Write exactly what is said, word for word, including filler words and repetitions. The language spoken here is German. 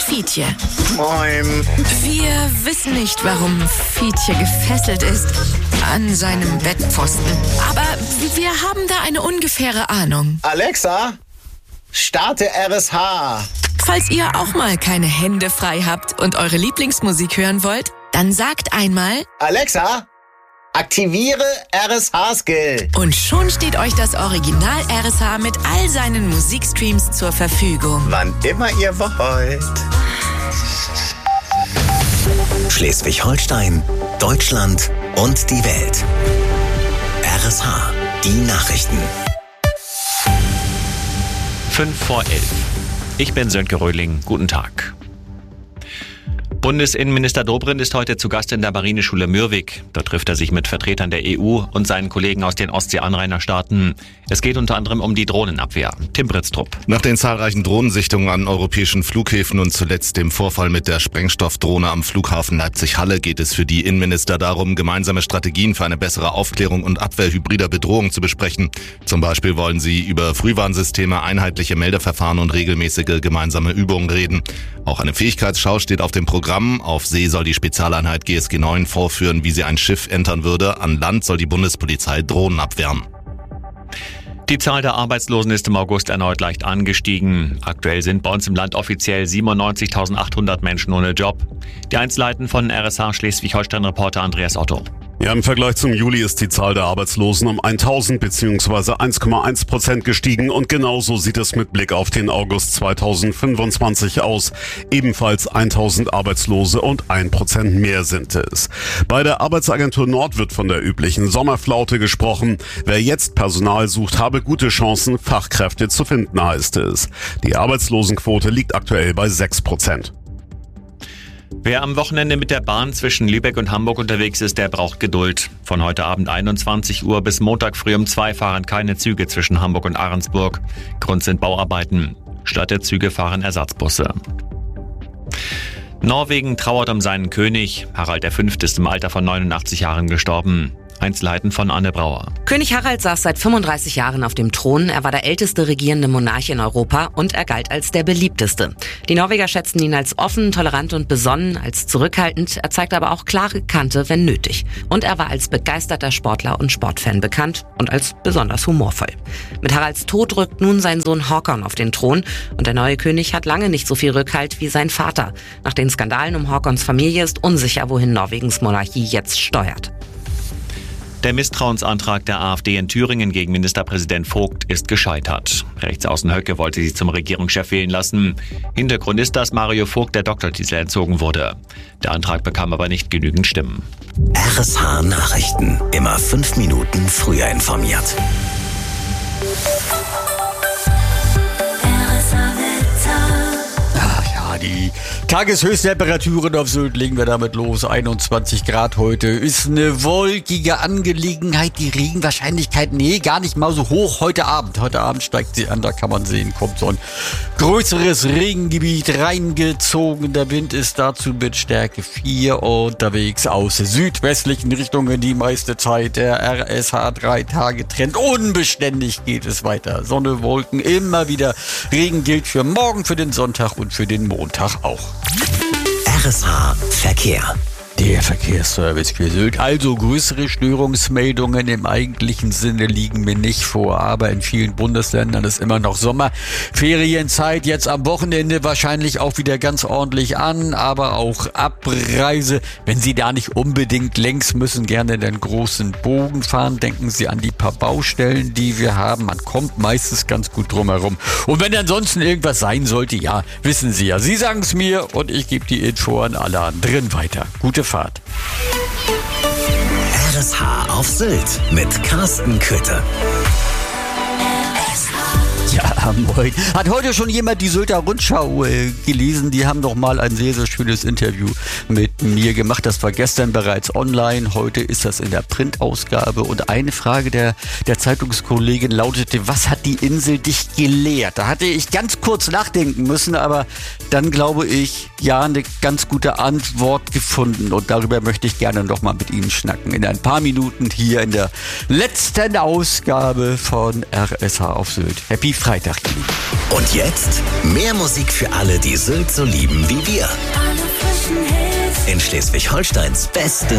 Fietje. Moin. Wir wissen nicht, warum Fietje gefesselt ist an seinem Bettpfosten. Aber wir haben da eine ungefähre Ahnung. Alexa, starte R S H. Falls ihr auch mal keine Hände frei habt und eure Lieblingsmusik hören wollt, dann sagt einmal: Alexa, aktiviere R S H-Skill. Und schon steht euch das Original R S H mit all seinen Musikstreams zur Verfügung. Wann immer ihr wollt. Schleswig-Holstein, Deutschland und die Welt. R S H, die Nachrichten. Fünf vor elf. Ich bin Sönke Röhling. Guten Tag. Bundesinnenminister Dobrindt ist heute zu Gast in der Marineschule Mürwik. Dort trifft er sich mit Vertretern der E U und seinen Kollegen aus den Ostsee-Anrainerstaaten. Es geht unter anderem um die Drohnenabwehr. Tim Britztrup. Nach den zahlreichen Drohnensichtungen an europäischen Flughäfen und zuletzt dem Vorfall mit der Sprengstoffdrohne am Flughafen Leipzig-Halle geht es für die Innenminister darum, gemeinsame Strategien für eine bessere Aufklärung und Abwehr hybrider Bedrohungen zu besprechen. Zum Beispiel wollen sie über Frühwarnsysteme, einheitliche Meldeverfahren und regelmäßige gemeinsame Übungen reden. Auch eine Fähigkeitsschau steht auf dem Programm. Auf See soll die Spezialeinheit G S G neun vorführen, wie sie ein Schiff entern würde. An Land soll die Bundespolizei Drohnen abwehren. Die Zahl der Arbeitslosen ist im August erneut leicht angestiegen. Aktuell sind bei uns im Land offiziell siebenundneunzigtausendachthundert Menschen ohne Job. Die Einzelheiten von R S H Schleswig-Holstein-Reporter Andreas Otto. Ja, im Vergleich zum Juli ist die Zahl der Arbeitslosen um tausend bzw. eins Komma eins Prozent gestiegen und genauso sieht es mit Blick auf den August zweitausendfünfundzwanzig aus. Ebenfalls tausend Arbeitslose und ein Prozent mehr sind es. Bei der Arbeitsagentur Nord wird von der üblichen Sommerflaute gesprochen. Wer jetzt Personal sucht, habe gute Chancen, Fachkräfte zu finden, heißt es. Die Arbeitslosenquote liegt aktuell bei sechs Prozent. Wer am Wochenende mit der Bahn zwischen Lübeck und Hamburg unterwegs ist, der braucht Geduld. Von heute Abend einundzwanzig Uhr bis Montag früh um zwei fahren keine Züge zwischen Hamburg und Ahrensburg. Grund sind Bauarbeiten. Statt der Züge fahren Ersatzbusse. Norwegen trauert um seinen König. Harald der Fünfte ist im Alter von neunundachtzig Jahren gestorben. Einzelheiten von Anne Brauer. König Harald saß seit fünfunddreißig Jahren auf dem Thron. Er war der älteste regierende Monarch in Europa und er galt als der beliebteste. Die Norweger schätzten ihn als offen, tolerant und besonnen, als zurückhaltend. Er zeigte aber auch klare Kante, wenn nötig. Und er war als begeisterter Sportler und Sportfan bekannt und als besonders humorvoll. Mit Haralds Tod rückt nun sein Sohn Håkon auf den Thron und der neue König hat lange nicht so viel Rückhalt wie sein Vater. Nach den Skandalen um Håkons Familie ist unsicher, wohin Norwegens Monarchie jetzt steuert. Der Misstrauensantrag der AfD in Thüringen gegen Ministerpräsident Vogt ist gescheitert. Rechtsaußen Höcke wollte sie zum Regierungschef wählen lassen. Hintergrund ist, dass Mario Vogt der Doktortitel entzogen wurde. Der Antrag bekam aber nicht genügend Stimmen. R S H Nachrichten. Immer fünf Minuten früher informiert. Die Tageshöchsttemperaturen auf Sylt, legen wir damit los. einundzwanzig Grad heute. Ist eine wolkige Angelegenheit. Die Regenwahrscheinlichkeit, nee, gar nicht mal so hoch heute Abend. Heute Abend steigt sie an, da kann man sehen, kommt so ein größeres Regengebiet reingezogen. Der Wind ist dazu mit Stärke vier unterwegs aus südwestlichen Richtungen die meiste Zeit. Der R S H drei Tage Trend. Unbeständig geht es weiter. Sonne, Wolken, immer wieder Regen gilt für morgen, für den Sonntag und für den Montag. Tag auch. R S H Verkehr. Der Verkehrsservice für Sylt. Also größere Störungsmeldungen im eigentlichen Sinne liegen mir nicht vor. Aber in vielen Bundesländern ist immer noch Sommerferienzeit. Jetzt am Wochenende wahrscheinlich auch wieder ganz ordentlich an. Aber auch Abreise. Wenn Sie da nicht unbedingt längs müssen, gerne den großen Bogen fahren. Denken Sie an die paar Baustellen, die wir haben. Man kommt meistens ganz gut drum herum. Und wenn ansonsten irgendwas sein sollte, ja, wissen Sie ja. Sie sagen es mir und ich gebe die Info an alle anderen weiter. Gute Fahrt. R S H auf Sylt mit Carsten Köthe. Ja, moin. Hat heute schon jemand die Sylter Rundschau äh, gelesen? Die haben doch mal ein sehr, sehr schönes Interview mit mir gemacht. Das war gestern bereits online. Heute ist das in der Printausgabe. Und eine Frage der, der Zeitungskollegin lautete: Was hat die Insel dich gelehrt? Da hatte ich ganz kurz nachdenken müssen, aber dann glaube ich, ja, eine ganz gute Antwort gefunden. Und darüber möchte ich gerne noch mal mit Ihnen schnacken. In ein paar Minuten hier in der letzten Ausgabe von R S H auf Sylt. Happy Freitag. Berg gelegen. Und jetzt mehr Musik für alle, die Sylt so lieben wie wir. In Schleswig-Holsteins beste